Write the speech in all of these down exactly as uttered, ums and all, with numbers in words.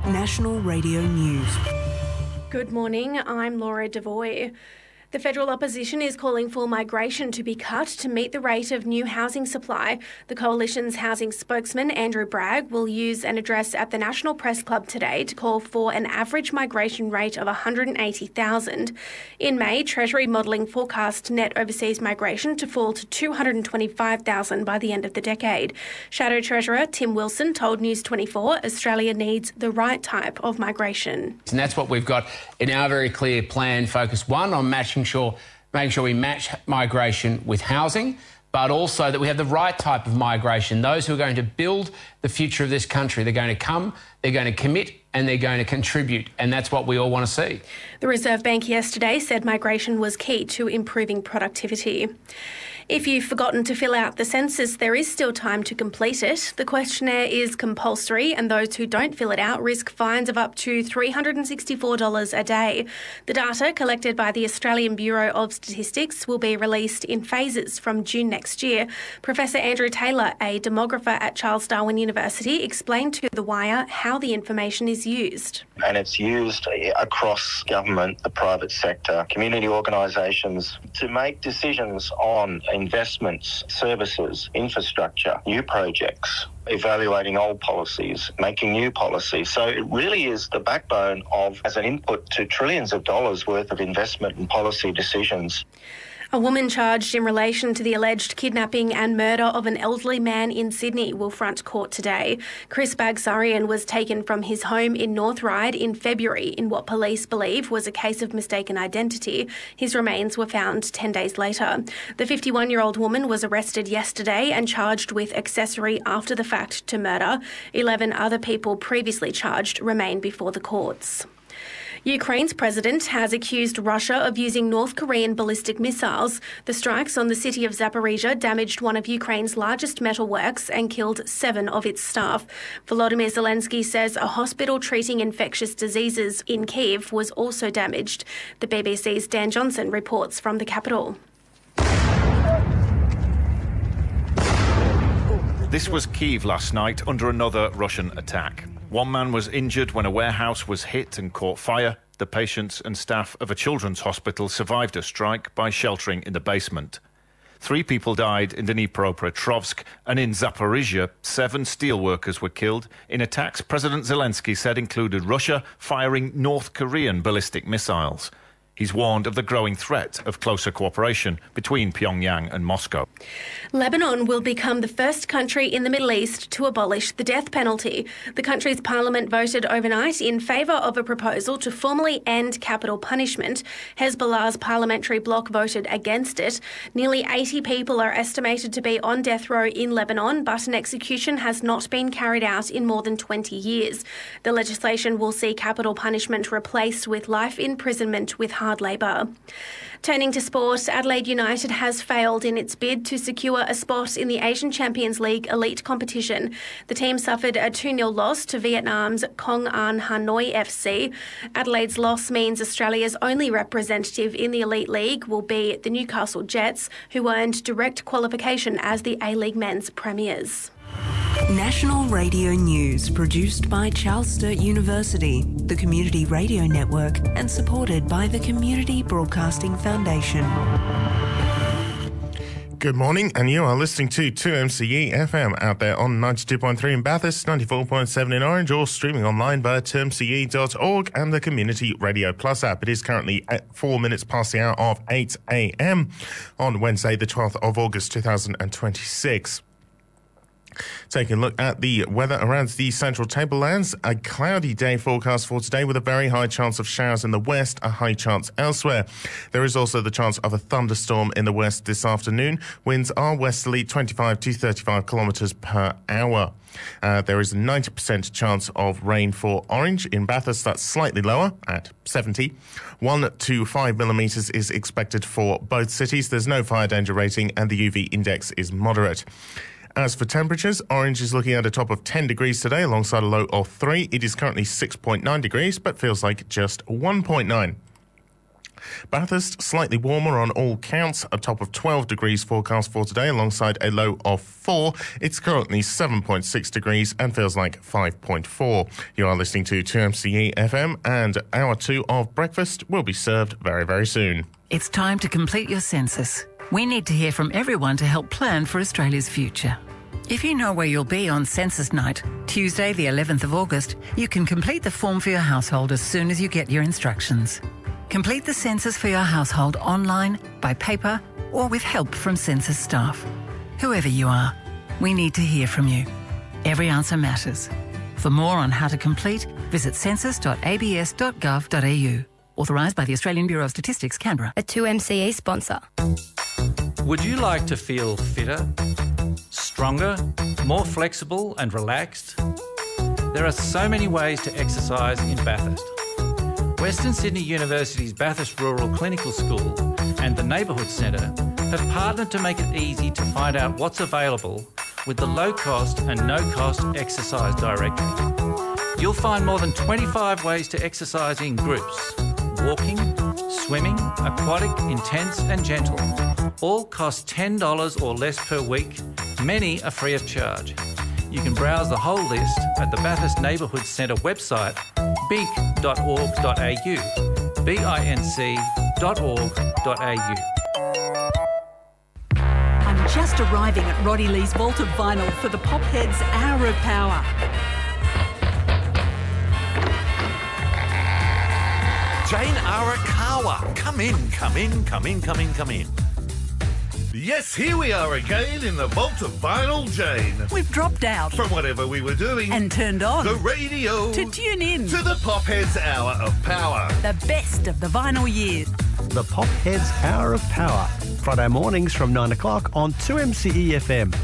National Radio News. Good morning, I'm Laura Devoy. The federal opposition is calling for migration to be cut to meet the rate of new housing supply. The Coalition's housing spokesman, Andrew Bragg, will use an address at the National Press Club today to call for an average migration rate of one hundred eighty thousand. In May, Treasury modelling forecast net overseas migration to fall to two hundred twenty-five thousand by the end of the decade. Shadow Treasurer Tim Wilson told News twenty-four Australia needs the right type of migration. And that's what we've got in our very clear plan, focus one on matching Sure, making sure we match migration with housing, but also that we have the right type of migration, those who are going to build the future of this country. They're going to come, they're going to commit, and they're going to contribute, and that's what we all want to see. The Reserve Bank yesterday said migration was key to improving productivity. If you've forgotten to fill out the census, there is still time to complete it. The questionnaire is compulsory, and those who don't fill it out risk fines of up to three hundred sixty-four dollars a day. The data collected by the Australian Bureau of Statistics will be released in phases from June next year. Professor Andrew Taylor, a demographer at Charles Darwin University, explained to The Wire how the information is used. And it's used across government, the private sector, community organisations to make decisions on investments, services, infrastructure, new projects, evaluating old policies, making new policies. So it really is the backbone of, as an input to trillions of dollars worth of investment and policy decisions. A woman charged in relation to the alleged kidnapping and murder of an elderly man in Sydney will front court today. Chris Bagsarian was taken from his home in North Ryde in February in what police believe was a case of mistaken identity. His remains were found ten days later. The fifty-one-year-old woman was arrested yesterday and charged with accessory after the fact to murder. Eleven other people previously charged remain before the courts. Ukraine's president has accused Russia of using North Korean ballistic missiles. The strikes on the city of Zaporizhia damaged one of Ukraine's largest metalworks and killed seven of its staff. Volodymyr Zelensky says a hospital treating infectious diseases in Kyiv was also damaged. The B B C's Dan Johnson reports from the capital. This was Kyiv last night under another Russian attack. One man was injured when a warehouse was hit and caught fire. The patients and staff of a children's hospital survived a strike by sheltering in the basement. Three people died in Dnipropetrovsk, and in Zaporizhia, seven steel workers were killed in attacks President Zelensky said included Russia firing North Korean ballistic missiles. He's warned of the growing threat of closer cooperation between Pyongyang and Moscow. Lebanon will become the first country in the Middle East to abolish the death penalty. The country's parliament voted overnight in favour of a proposal to formally end capital punishment. Hezbollah's parliamentary bloc voted against it. Nearly eighty people are estimated to be on death row in Lebanon, but an execution has not been carried out in more than twenty years. The legislation will see capital punishment replaced with life imprisonment with hard labour. Turning to sport, Adelaide United has failed in its bid to secure a spot in the Asian Champions League elite competition. The team suffered a two nil loss to Vietnam's Công An Hanoi F C. Adelaide's loss means Australia's only representative in the elite league will be the Newcastle Jets, who earned direct qualification as the A-League men's premiers. National Radio News, produced by Charles Sturt University, the Community Radio Network, and supported by the Community Broadcasting Foundation. Good morning, and you are listening to two M C E F M out there on ninety-two point three in Bathurst, ninety-four point seven in Orange, or streaming online via two m c e dot org and the Community Radio Plus app. It is currently at four minutes past the hour of eight a m on Wednesday, the twelfth of August, two thousand twenty-six. Taking a look at the weather around the central tablelands, a cloudy day forecast for today with a very high chance of showers in the west, a high chance elsewhere. There is also the chance of a thunderstorm in the west this afternoon. Winds are westerly twenty-five to thirty-five kilometres per hour. Uh, there is a ninety percent chance of rain for Orange. In Bathurst, that's slightly lower at seventy. One to five millimetres is expected for both cities. There's no fire danger rating and the U V index is moderate. As for temperatures, Orange is looking at a top of ten degrees today alongside a low of three. It is currently six point nine degrees, but feels like just one point nine. Bathurst, slightly warmer on all counts, a top of twelve degrees forecast for today alongside a low of four. It's currently seven point six degrees and feels like five point four. You are listening to two M C E F M, and hour two of breakfast will be served very, very soon. It's time to complete your census. We need to hear from everyone to help plan for Australia's future. If you know where you'll be on census night, Tuesday the eleventh of August, you can complete the form for your household as soon as you get your instructions. Complete the census for your household online, by paper, or with help from census staff. Whoever you are, we need to hear from you. Every answer matters. For more on how to complete, visit census dot a b s dot gov dot a u. Authorised by the Australian Bureau of Statistics, Canberra. A two M C E sponsor. Would you like to feel fitter, stronger, more flexible and relaxed? There are so many ways to exercise in Bathurst. Western Sydney University's Bathurst Rural Clinical School and the Neighbourhood Centre have partnered to make it easy to find out what's available with the low-cost and no-cost exercise directory. You'll find more than twenty-five ways to exercise in groups: walking, swimming, aquatic, intense and gentle. All cost ten dollars or less per week. Many are free of charge. You can browse the whole list at the Bathurst Neighbourhood Centre website, b i n c dot org dot a u, b i n c dot org dot a u. I'm just arriving at Roddy Lee's Vault of Vinyl for the Popheads Hour of Power. Jane Arakawa, come in, come in, come in, come in, come in. Yes, here we are again in the Vault of Vinyl, Jane. We've dropped out. From whatever we were doing. And turned on. The radio. To tune in. To the Popheads Hour of Power. The best of the vinyl years. The Popheads Hour of Power. Friday mornings from nine o'clock on two M C E F M.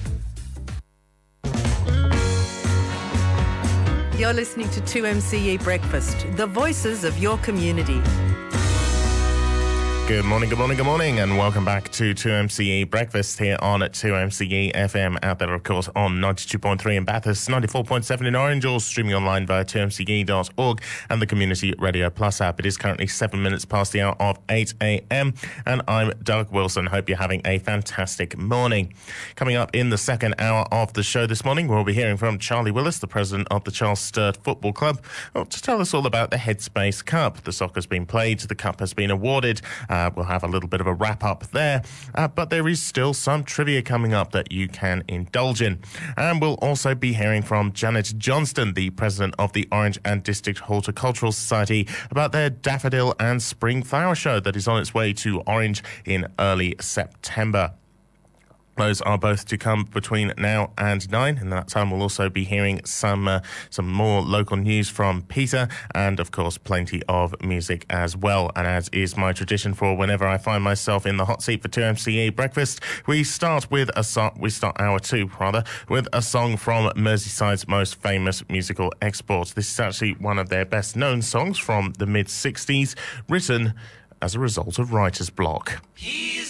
You're listening to two M C E Breakfast, the voices of your community. Good morning, good morning, good morning, and welcome back to two M C E Breakfast here on at two M C E F M, out there, of course, on ninety-two point three in Bathurst, ninety-four point seven in Orange, or streaming online via two m c e dot org and the Community Radio Plus app. It is currently seven minutes past the hour of eight a m, and I'm Doug Wilson. Hope you're having a fantastic morning. Coming up in the second hour of the show this morning, we'll be hearing from Charlie Willis, the president of the Charles Sturt Football Club, to tell us all about the Headspace Cup. The soccer's been played, the cup has been awarded. Uh, we'll have a little bit of a wrap-up there, uh, but there is still some trivia coming up that you can indulge in. And we'll also be hearing from Janet Johnston, the president of the Orange and District Horticultural Society, about their Daffodil and Spring Flower Show that is on its way to Orange in early September. Those are both to come between now and nine. In that time, we'll also be hearing some uh, some more local news from Peter, and of course, plenty of music as well. And as is my tradition for whenever I find myself in the hot seat for two M C E Breakfast, we start with a song. We start hour two rather with a song from Merseyside's most famous musical exports. This is actually one of their best known songs from the mid sixties, written as a result of writer's block. He's